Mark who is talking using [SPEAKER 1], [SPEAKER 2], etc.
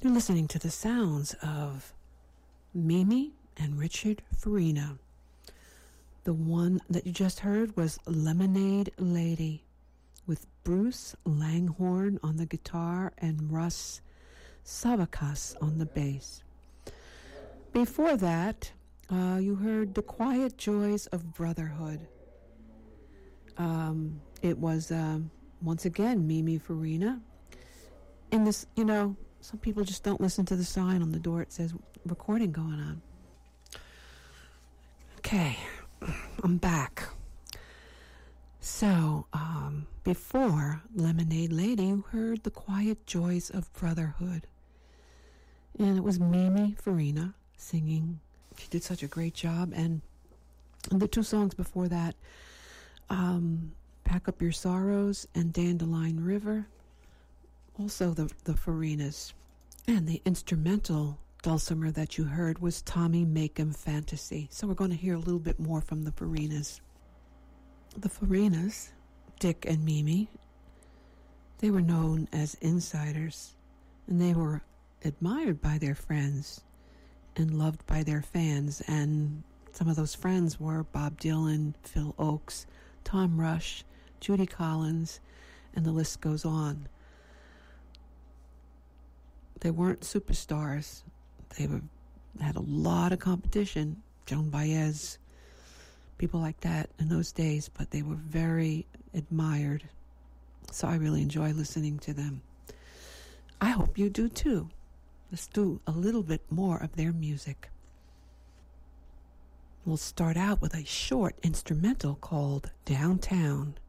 [SPEAKER 1] You're listening to the sounds of Mimi and Richard Farina. The one that you just heard was Lemonade Lady, with Bruce Langhorne on the guitar and Russ Savakas on the bass. Before that, you heard The Quiet Joys of Brotherhood. It was, once again, Mimi Farina. In this, some people just don't listen to the sign on the door. It says recording going on. Okay, I'm back. So, before Lemonade Lady, you heard The Quiet Joys of Brotherhood. And it was Mimi Farina singing. She did such a great job. And the two songs before that, Pack Up Your Sorrows and Dandelion River, also the Farinas. And the instrumental dulcimer that you heard was Tommy Makem Fantasy. So we're going to hear a little bit more from the Farinas. The Farinas, Dick and Mimi, they were known as insiders, and they were admired by their friends and loved by their fans. And some of those friends were Bob Dylan, Phil Oakes, Tom Rush, Judy Collins, and the list goes on. They weren't superstars. They had a lot of competition. Joan Baez, people like that in those days, but they were very admired. So I really enjoy listening to them. I hope you do too. Let's do a little bit more of their music. We'll start out with a short instrumental called Downtown.